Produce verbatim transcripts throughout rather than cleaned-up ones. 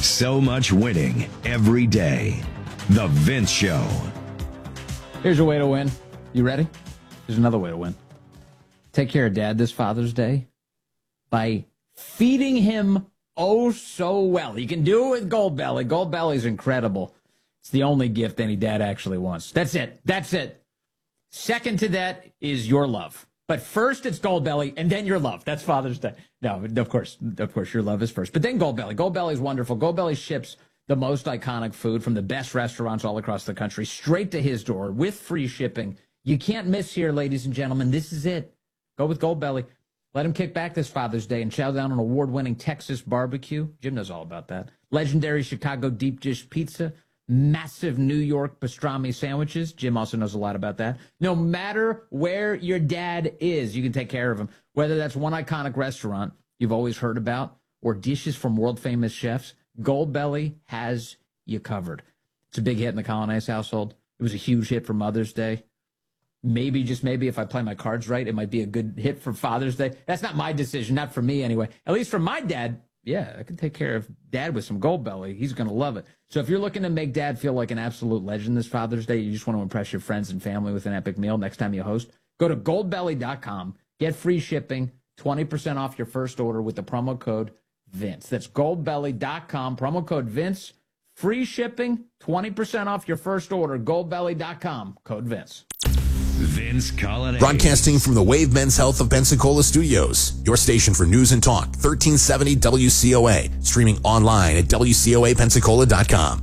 So much winning every day. The Vince Show. Here's a way to win. You ready? Here's another way to win. Take care of Dad this Father's Day by feeding him oh so well. You can do it with Goldbelly. Goldbelly's incredible. It's the only gift any dad actually wants. That's it. That's it. Second to that is your love. But first it's Goldbelly, and then your love. That's Father's Day. No, of course, of course, your love is first. But then Goldbelly. Goldbelly is wonderful. Goldbelly ships the most iconic food from the best restaurants all across the country straight to his door with free shipping. You can't miss here, ladies and gentlemen. This is it. Go with Goldbelly. Let him kick back this Father's Day and chow down on award-winning Texas barbecue. Jim knows all about that. Legendary Chicago deep dish pizza. Massive New York pastrami sandwiches. Jim also knows a lot about that. No matter where your dad is, you can take care of him. Whether that's one iconic restaurant you've always heard about or dishes from world-famous chefs, Goldbelly has you covered. It's a big hit in the Colonnese household. It was a huge hit for Mother's Day. Maybe, just maybe, if I play my cards right, it might be a good hit for Father's Day. That's not my decision, not for me anyway. At least for my dad, yeah, I can take care of Dad with some Goldbelly. He's going to love it. So if you're looking to make Dad feel like an absolute legend this Father's Day, you just want to impress your friends and family with an epic meal next time you host, go to goldbelly dot com, get free shipping, twenty percent off your first order with the promo code Vince. That's goldbelly dot com, promo code Vince, free shipping, twenty percent off your first order, goldbelly dot com, code Vince. Vince Colonnese. Broadcasting from the Wave Men's Health of Pensacola studios. Your station for news and talk, thirteen seventy W C O A. Streaming online at W C O A Pensacola dot com.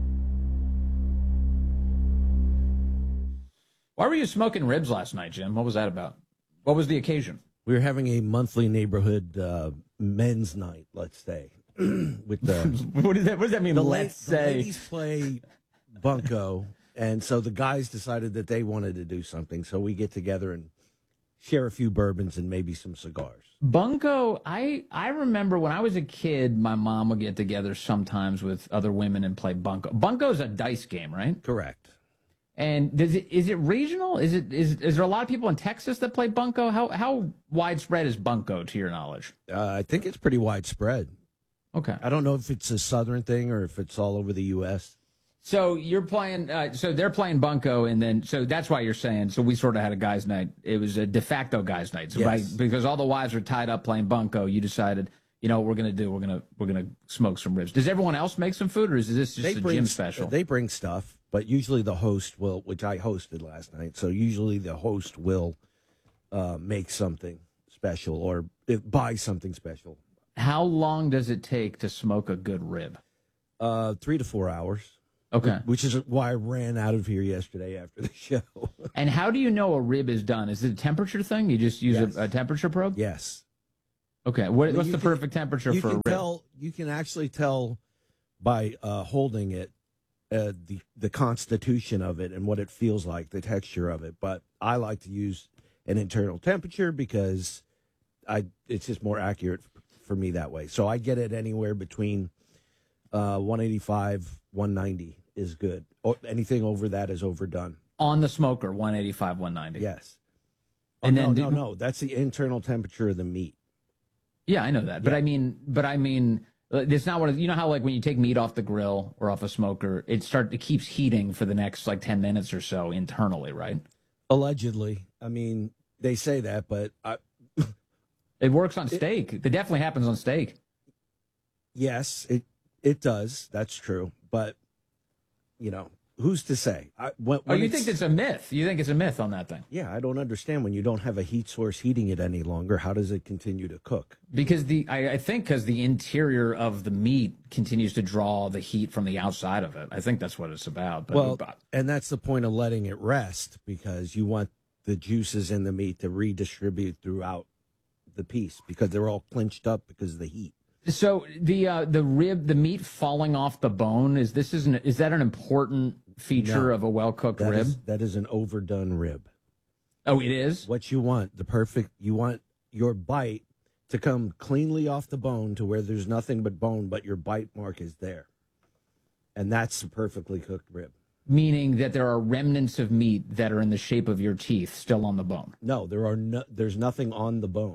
Why were you smoking ribs last night, Jim? What was that about? What was the occasion? We were having a monthly neighborhood uh, men's night, let's say. With the what, does that, what does that mean, the let's la- say? The ladies play bunco. And so the guys decided that they wanted to do something. So we get together and share a few bourbons and maybe some cigars. Bunco, I, I remember when I was a kid, my mom would get together sometimes with other women and play bunco. Bunco's a dice game, right? Correct. And does it, is it regional? Is it is is there a lot of people in Texas that play bunco? How how widespread is bunco, to your knowledge? Uh, I think it's pretty widespread. Okay. I don't know if it's a southern thing or if it's all over the U S So you're playing, uh, so they're playing bunco, and then, so that's why you're saying, so we sort of had a guys' night. It was a de facto guys' night. So Yes. by, because all the wives are tied up playing bunco, you decided, you know what we're going to do? We're going to we're gonna smoke some ribs. Does everyone else make some food, or is this just they a bring, gym special? They bring stuff, but usually the host will, which I hosted last night, so usually the host will uh, make something special or uh, buy something special. How long does it take to smoke a good rib? Uh, three to four hours. Okay. Which is why I ran out of here yesterday after the show. And how do you know a rib is done? Is it a temperature thing? You just use Yes. a, a temperature probe? Yes. Okay. What, what's You the can- perfect temperature You for a can rib? tell. You can actually tell by uh, holding it uh, the the constitution of it and what it feels like, the texture of it. But I like to use an internal temperature because I it's just more accurate for me that way. So I get it anywhere between uh, one eighty-five, one ninety is good. Or anything over that is overdone. On the smoker, one eighty-five, one ninety. Yes. And oh, then no, do- no, no. That's the internal temperature of the meat. Yeah, I know that. But Yeah. I mean, but I mean, uh, it's not what it, you know how like when you take meat off the grill or off a smoker, it start it keeps heating for the next like ten minutes or so internally, right? Allegedly. I mean, they say that, but I, It works on steak. It definitely happens on steak. yes, it it does. That's true. But you know, who's to say? I, when, Oh, when you it's- think it's a myth? You think it's a myth on that thing? Yeah, I don't understand when you don't have a heat source heating it any longer. How does it continue to cook? Because the I, I think because the interior of the meat continues to draw the heat from the outside of it. I think that's what it's about. But Well, but- and that's the point of letting it rest because you want the juices in the meat to redistribute throughout the piece because they're all clinched up because of the heat. so the uh, the rib, the meat falling off the bone is this is an, is that an important feature No. of a well cooked That rib? is- that is an overdone rib. Oh, it is. What you want, the perfect, you want your bite to come cleanly off the bone to where there's nothing but bone, but your bite mark is there. And that's a perfectly cooked rib. Meaning that there are remnants of meat that are in the shape of your teeth still on the bone. No, there are no, there's nothing on the bone.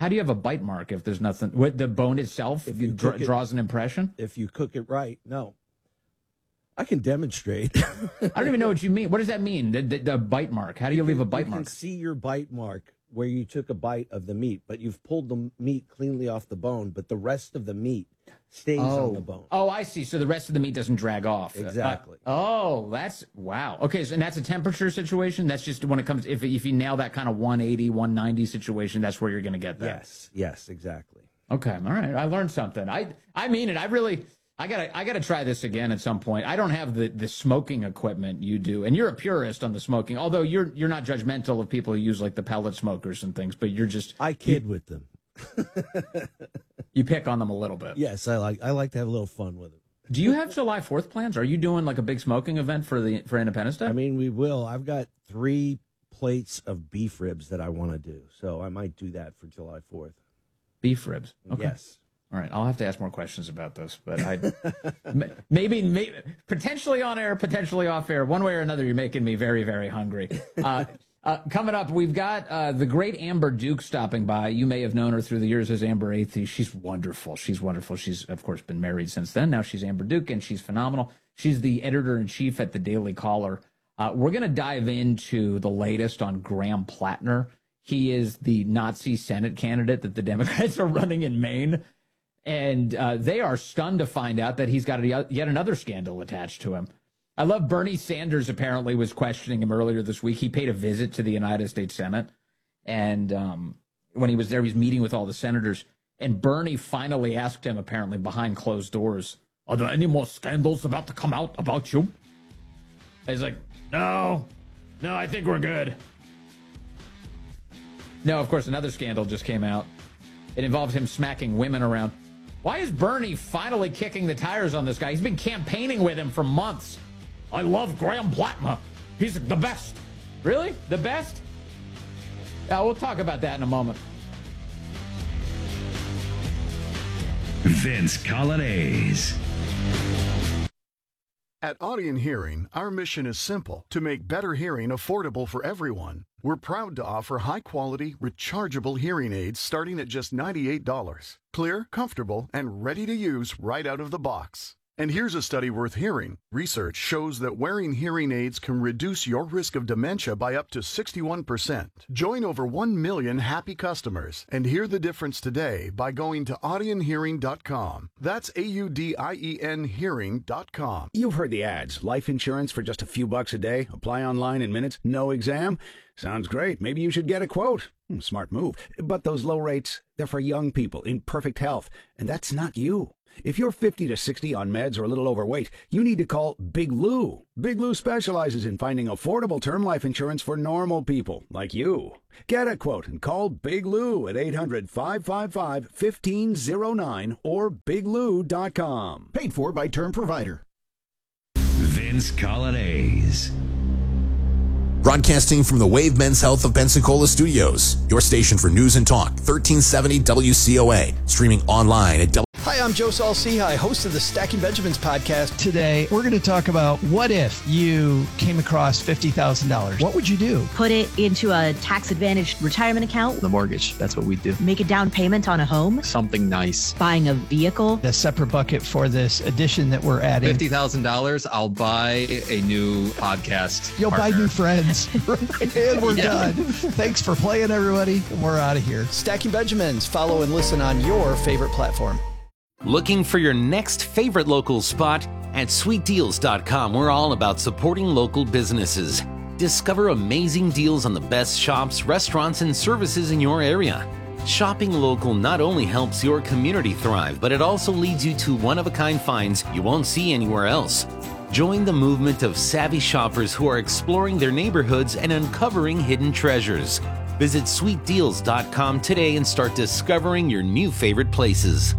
How do you have a bite mark if there's nothing? What, the bone itself If you dra- cook it- draws an impression? If you cook it right, no. I can demonstrate. I don't even know what you mean. What does that mean? The, the, the bite mark. How do you leave a bite you mark? can see your bite mark where you took a bite of the meat, but you've pulled the meat cleanly off the bone, but the rest of the meat stays Oh. on the bone. Oh, I see. So the rest of the meat doesn't drag off. Exactly. Uh, oh, that's wow. Okay, so and that's a temperature situation. That's just when it comes if if you nail that kind of one eighty, one ninety situation, that's where you're going to get that. Yes, yes, exactly. Okay, all right. I learned something. I I mean it. I really I gotta I gotta try this again at some point. I don't have the, the smoking equipment you do, and you're a purist on the smoking. Although you're you're not judgmental of people who use like the pellet smokers and things, but you're just I kid with them. you pick on them a little bit. Yes, I like I like to have a little fun with it. Do you have July fourth plans? Are you doing like a big smoking event for the for Independence Day? I mean, we will. I've got three plates of beef ribs that I want to do, so I might do that for July fourth. Beef ribs. Okay. Yes. All right, I'll have to ask more questions about this, but I maybe, maybe potentially on air, potentially off air, one way or another. You're making me very, very hungry. Uh, uh, coming up, we've got uh, the great Amber Duke stopping by. You may have known her through the years as Amber Athey. She's wonderful. She's wonderful. She's of course been married since then. Now she's Amber Duke, and she's phenomenal. She's the editor in chief at the Daily Caller. Uh, we're going to dive into the latest on Graham Plattner. He is the Nazi Senate candidate that the Democrats are running in Maine. And uh, they are stunned to find out that he's got a, yet another scandal attached to him. I love Bernie Sanders apparently was questioning him earlier this week. He paid a visit to the United States Senate. And um, when he was there, he was meeting with all the senators. And Bernie finally asked him, apparently behind closed doors, are there any more scandals about to come out about you? And he's like, no, no, I think we're good. No, of course, another scandal just came out. It involves him smacking women around. Why is Bernie finally kicking the tires on this guy? He's been campaigning with him for months. I love Graham Plattner. He's the best. Really? The best? Yeah, we'll talk about that in a moment. Vince Colonnese. At Audion Hearing, our mission is simple: to make better hearing affordable for everyone. We're proud to offer high-quality, rechargeable hearing aids starting at just ninety-eight dollars. Clear, comfortable, and ready to use right out of the box. And here's a study worth hearing. Research shows that wearing hearing aids can reduce your risk of dementia by up to sixty-one percent. Join over one million happy customers and hear the difference today by going to audion hearing dot com. That's A U D I E N hearing dot com. You've heard the ads. Life insurance for just a few bucks a day. Apply online in minutes. No exam. Sounds great. Maybe you should get a quote. Hmm, smart move. But those low rates, they're for young people in perfect health. And that's not you. If you're fifty to sixty on meds or a little overweight, you need to call Big Lou. Big Lou specializes in finding affordable term life insurance for normal people like you. Get a quote and call Big Lou at eight hundred, five five five, one five zero nine or big lou dot com. Paid for by Term Provider. Vince Colonnese. Broadcasting from the Wave Men's Health of Pensacola Studios, your station for news and talk, thirteen seventy W C O A. Streaming online at W. Hi, I'm Joe Saul-Sehy, host of the Stacking Benjamins podcast. Today, we're going to talk about what if you came across fifty thousand dollars? What would you do? Put it into a tax-advantaged retirement account. The mortgage, that's what we do. Make a down payment on a home. Something nice. Buying a vehicle. A separate bucket for this addition that we're adding. fifty thousand dollars, I'll buy a new podcast You'll partner. buy new friends. And we're Yeah. done. Thanks for playing, everybody. We're out of here. Stacking Benjamins. Follow and listen on your favorite platform. Looking for your next favorite local spot? At sweet deals dot com, we're all about supporting local businesses. Discover amazing deals on the best shops, restaurants, and services in your area. Shopping local not only helps your community thrive, but it also leads you to one-of-a-kind finds you won't see anywhere else. Join the movement of savvy shoppers who are exploring their neighborhoods and uncovering hidden treasures. Visit sweet deals dot com today and start discovering your new favorite places.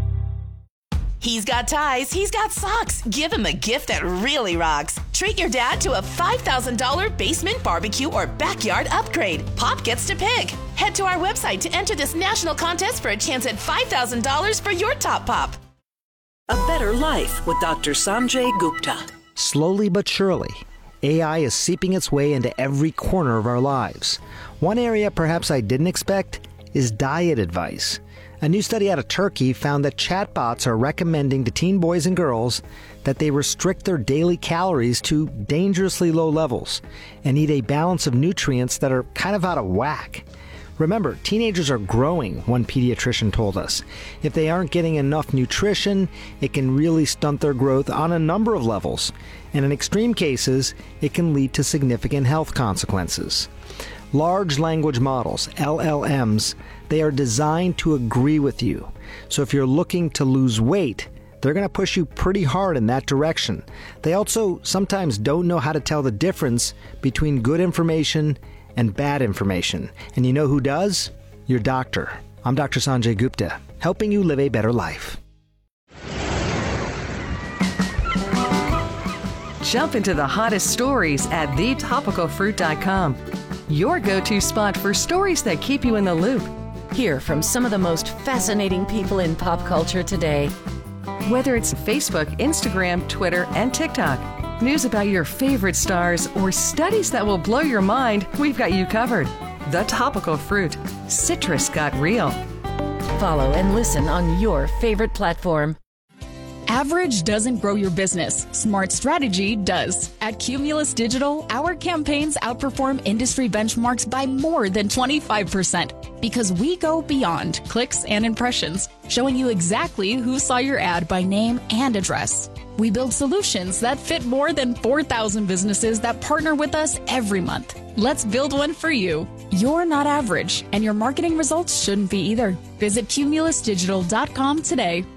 He's got ties, he's got socks. Give him a gift that really rocks. Treat your dad to a five thousand dollars basement barbecue or backyard upgrade. Pop gets to pick. Head to our website to enter this national contest for a chance at five thousand dollars for your top pop. A Better Life with Doctor Sanjay Gupta. Slowly but surely, A I is seeping its way into every corner of our lives. One area perhaps I didn't expect, is diet advice. A new study out of Turkey found that chatbots are recommending to teen boys and girls that they restrict their daily calories to dangerously low levels and eat a balance of nutrients that are kind of out of whack. Remember, teenagers are growing, one pediatrician told us. If they aren't getting enough nutrition, it can really stunt their growth on a number of levels. And in extreme cases, it can lead to significant health consequences. Large language models, L L Ms, they are designed to agree with you. So if you're looking to lose weight, they're going to push you pretty hard in that direction. They also sometimes don't know how to tell the difference between good information and bad information. And you know who does? Your doctor. I'm Doctor Sanjay Gupta, helping you live a better life. Jump into the hottest stories at the topical fruit dot com. Your go-to spot for stories that keep you in the loop. Hear from some of the most fascinating people in pop culture today. Whether it's Facebook, Instagram, Twitter, and TikTok, news about your favorite stars, or studies that will blow your mind, we've got you covered. The Topical Fruit. Citrus got real. Follow and listen on your favorite platform. Average doesn't grow your business. Smart strategy does. At Cumulus Digital, our campaigns outperform industry benchmarks by more than twenty-five percent because we go beyond clicks and impressions, showing you exactly who saw your ad by name and address. We build solutions that fit more than four thousand businesses that partner with us every month. Let's build one for you. You're not average, and your marketing results shouldn't be either. Visit cumulus digital dot com today.